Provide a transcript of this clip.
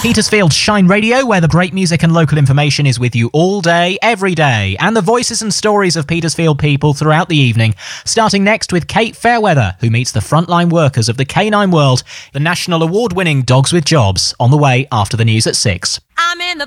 Petersfield Shine Radio, where the great music and local information is with you all day, every day, and the voices and stories of Petersfield people throughout the evening. Starting next with Kate Fairweather, who meets the frontline workers of the canine world, the national award-winning Dogs with Jobs, on the way after the news at 6. I'm in the